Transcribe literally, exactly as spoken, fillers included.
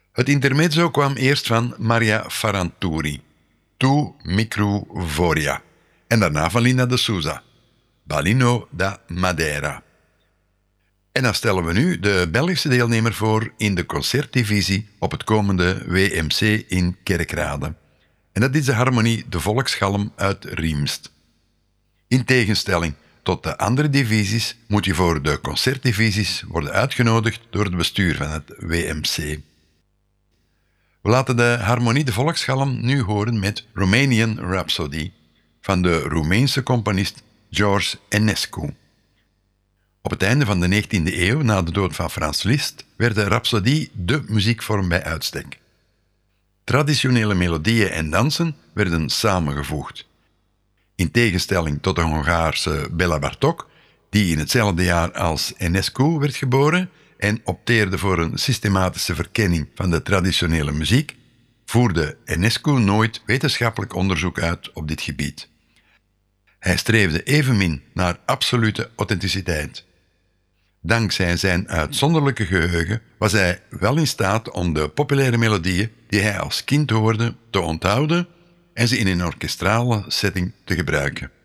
Het intermezzo kwam eerst van Maria Ferranturi, Tu Micru Voria, en daarna van Linda de Souza, Balino da Madeira. En dan stellen we nu de Belgische deelnemer voor in de concertdivisie op het komende W M C in Kerkrade. En dat is de harmonie De Volksgalm uit Riemst. In tegenstelling tot de andere divisies moet je voor de concertdivisies worden uitgenodigd door het bestuur van het W M C. We laten de harmonie De Volksgalm nu horen met Romanian Rhapsody van de Roemeense componist George Enescu. Op het einde van de negentiende eeuw, na de dood van Franz Liszt, werd de rhapsodie dé muziekvorm bij uitstek. Traditionele melodieën en dansen werden samengevoegd. In tegenstelling tot de Hongaarse Béla Bartók, die in hetzelfde jaar als Enescu werd geboren en opteerde voor een systematische verkenning van de traditionele muziek, voerde Enescu nooit wetenschappelijk onderzoek uit op dit gebied. Hij streefde evenmin naar absolute authenticiteit. Dankzij zijn uitzonderlijke geheugen was hij wel in staat om de populaire melodieën die hij als kind hoorde te onthouden en ze in een orkestrale setting te gebruiken.